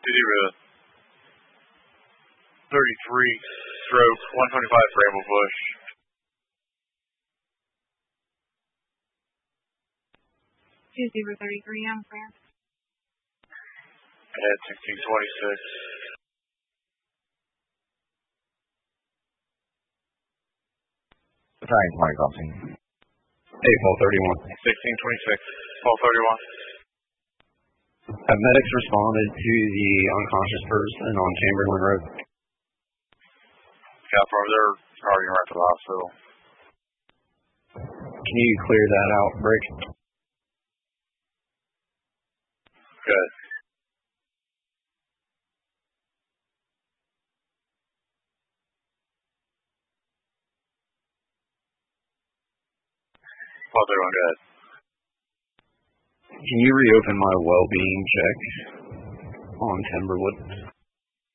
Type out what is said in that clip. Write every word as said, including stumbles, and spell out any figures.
Did thirty-three stroke one twenty-five for Able Bush. two zero thirty-three, I'm clear. At sixteen twenty-six. Battalion twenty crossing. Hey, Paul thirty-one. sixteen twenty-six. Paul thirty-one. Have medics responded to the unconscious person on Chamberlain Road? Yeah, probably they're already right to the hospital. Can you clear that out, Brick? Good. Paul thirty-one, good. Can you reopen my well-being check on Timberwood?